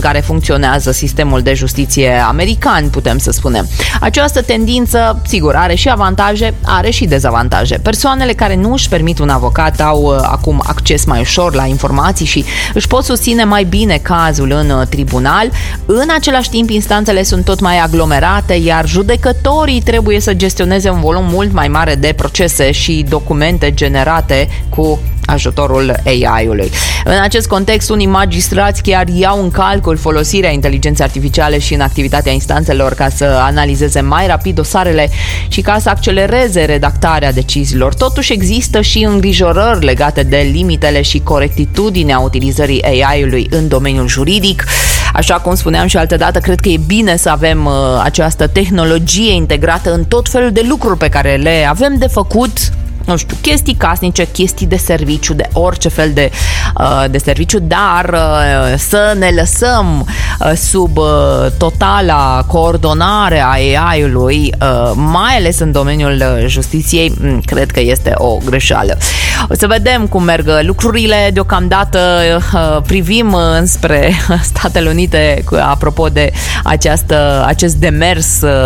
care funcționează sistemul de justiție american, putem să spunem. Această tendință, sigur, are și avantaje, are și dezavantaje. Persoanele care nu își permit un avocat au acum acces mai ușor la informații și își pot susține mai bine cazul în tribunal. În același timp, instanțele sunt tot mai aglomerate, iar judecătorii trebuie să gestioneze un volum mult mai mare de procese și documente generate cu ajutorul AI-ului. În acest context, unii magistrați chiar iau în calcul folosirea inteligenței artificiale și în activitatea instanțelor ca să analizeze mai rapid dosarele și ca să accelereze redactarea deciziilor. Totuși există și îngrijorări legate de limitele și corectitudinea utilizării AI-ului în domeniul juridic. Așa cum spuneam și altădată, cred că e bine să avem această tehnologie integrată în tot felul de lucruri pe care le avem de făcut, nu știu, chestii casnice, chestii de serviciu, de orice fel de serviciu, dar să ne lăsăm sub totala coordonare a AI-ului, mai ales în domeniul justiției, cred că este o greșeală. O să vedem cum merg lucrurile. Deocamdată privim înspre Statele Unite apropo de acest demers,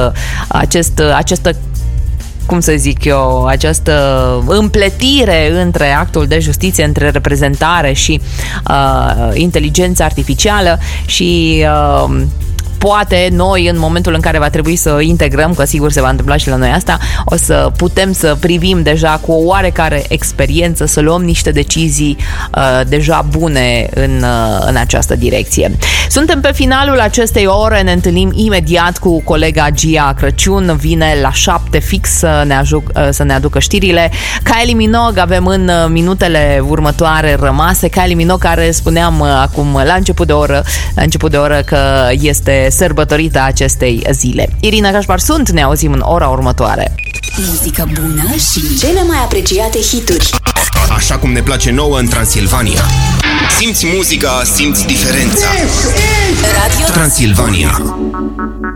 această cum să zic eu, această împletire între actul de justiție, între reprezentare și inteligența artificială și poate noi, în momentul în care va trebui să integrăm, că sigur se va întâmpla și la noi asta, o să putem să privim deja cu o oarecare experiență, să luăm niște decizii deja bune în această direcție. Suntem pe finalul acestei ore, ne întâlnim imediat cu colega Gia Crăciun, vine la 7 fix să ne aducă știrile. Kylie Minogue avem în minutele următoare rămase. Kylie Minogue, care spuneam acum la început de oră că este sărbătorită acestei zile. Irina Cașpar sunt, ne auzim în ora următoare. Muzică bună și cele mai apreciate hituri. Așa cum ne place nouă în Transilvania. Simți muzica, simți diferența. Radio Transilvania.